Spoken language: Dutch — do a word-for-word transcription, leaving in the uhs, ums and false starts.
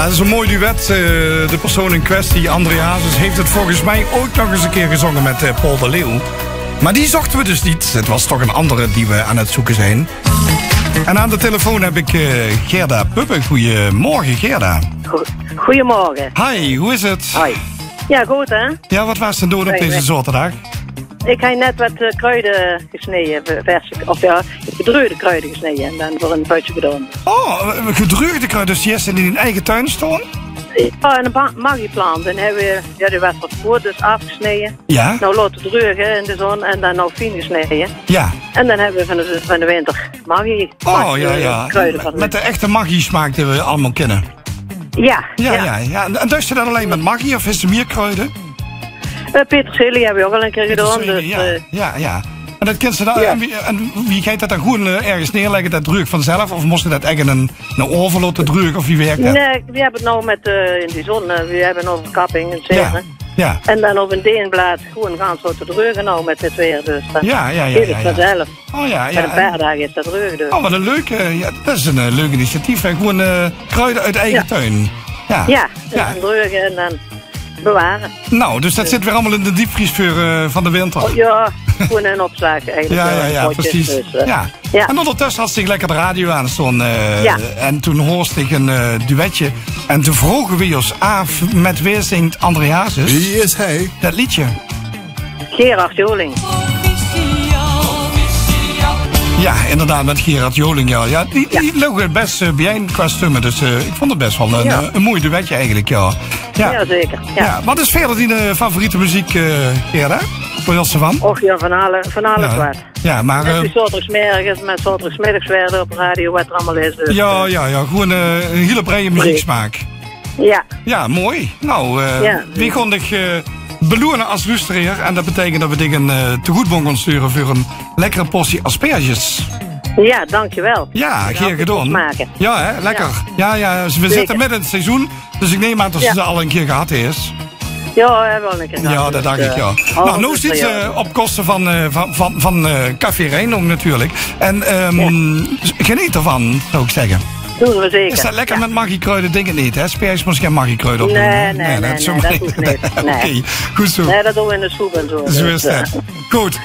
Ja, dat is een mooi duet. Uh, de persoon in kwestie, André Hazes, heeft het volgens mij ook nog eens een keer gezongen met uh, Paul de Leeuw. Maar die zochten we dus niet. Het was toch een andere die we aan het zoeken zijn. En aan de telefoon heb ik uh, Gerda Puppe. Goedemorgen, Gerda. Goedemorgen. Hi, hoe is het? Hoi. Ja, goed hè? Ja, wat was er doen op deze zaterdag? Ik heb net wat uh, kruiden gesneden, verse, of ja, gedroogde kruiden gesneden en dan voor een puitje gedaan. Oh, gedroogde kruiden, dus die is in een eigen tuin staan? Ja, en een magieplant. En hebben we, ja, die was wat voor, dus afgesneden. Ja? Nou laten drogen in de zon en dan nou fijn gesneden. Ja. En dan hebben we van de, van de winter magie. Oh, magie, ja, ja. Kruiden van met de echte magie smaak die we allemaal kennen. Ja. Ja, ja, ja. ja. En dus je dat alleen met magie of is er meer kruiden? Uh, peterselie hebben we ook al een keer gedaan. Dus, ja, uh, ja, ja. En dat kent ze dan, ja. en, wie, en wie gaat dat dan gewoon uh, ergens neerleggen, dat druk vanzelf? Of moest je dat echt in een, een oven laten drukken, of wie werkt dat? Nee, we hebben het nou met uh, in die zon, uh, we hebben nog een kapping, een zegen. Ja, ja. En dan op een deenblad gewoon gaan zo te drukken nou met het weer. Dus dan ja, ja, ja, gaat ja, het ja. vanzelf. Oh ja, ja. En een paar dagen is dat drukken dus. Oh, wat een leuk, uh, ja, dat is een uh, leuk initiatief. Hè? Gewoon uh, kruiden uit eigen ja. tuin. Ja, ja, en ja. dan drukken en dan bewaren. Nou, dus dat zit weer allemaal in de diepvriesvuur uh, van de winter. Oh, ja, gewoon een opslag eigenlijk. Ja, ja, ja, potjes, precies. Dus, uh, ja. Ja. En ondertussen had zich lekker de radio aan staan. Uh, ja. En toen hoorde ik een uh, duetje. En toen vroegen we ons af met wie zingt André Hazes. Wie is hij? Dat liedje. Gerard Joling. Ja, inderdaad, met Gerard Joling. Ja. Ja, die die ja. loog best uh, bijeen qua stemmen. Dus uh, ik vond het best wel een, ja. een, een mooi duetje eigenlijk. Ja, ja. ja zeker. Ja. Ja. Wat is verder die uh, favoriete muziek, uh, Gerda? Waar was ze van? Och ja, van alle, van alles ja. wat. Ja, maar... Uh, met zondagsmiddags, met zondagsmiddags werden op radio, wat er allemaal is. Dus, ja, ja, ja, gewoon uh, een hele brede muzieksmaak. Ja. Ja, mooi. Nou, uh, ja. wie kon ik... Uh, beloeren als luisteraar. En dat betekent dat we dingen uh, te goedbon gaan sturen voor een lekkere portie asperges. Ja, dankjewel. Ja, geer gedaan. Ja, hè, lekker. Ja, ja, ja we Zeker. zitten midden in het seizoen, dus ik neem aan dat ja. ze al een keer gehad is. Ja, hebben we al een keer gehad. Ja, dat dacht dus, ik, ja. Uh, nou, nu zit ze uh, op kosten van, uh, van, van, van uh, Café Rijnong natuurlijk. En um, ja. geniet ervan, zou ik zeggen. Doen we zeker. Is dat lekker ja. met magiekruiden? Denk ik niet, hè? Asperges moest geen magiekruiden op. Nee, nee, nee, nee, dat, nee, dat hoeft niet. Nee. Oké, okay, goed zo. Nee, dat doen we in de soep en zo. Zo is dat. Goed.